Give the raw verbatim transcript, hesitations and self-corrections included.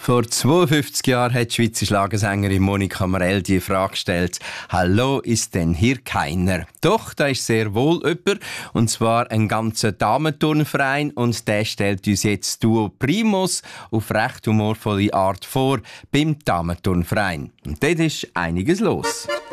Vor zweiundfünfzig Jahren hat die Schweizer Schlagersängerin Monika Marell die Frage gestellt: «Hallo, ist denn hier keiner?» Doch, da ist sehr wohl jemand, und zwar ein ganzer Damenturnverein, und der stellt uns jetzt Duo Primus auf recht humorvolle Art vor beim Damenturnverein. Und dort ist einiges los.